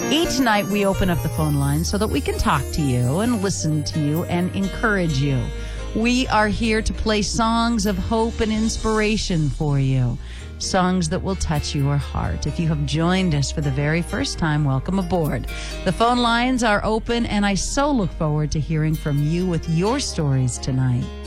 Each night we open up the phone line so that we can talk to you and listen to you and encourage you. We are here to play songs of hope and inspiration for you. Songs that will touch your heart. If you have joined us for the very first time, welcome aboard. The phone lines are open, and I so look forward to hearing from you with your stories tonight.